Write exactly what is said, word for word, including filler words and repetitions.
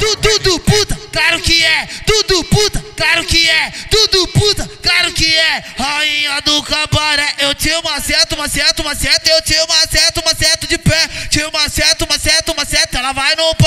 tu, tudo puta, claro que é. Tudo puta, claro que é. Tudo puta, claro que é. Rainha do cabaré, eu te maceto, maceto, maceto, eu te maceto.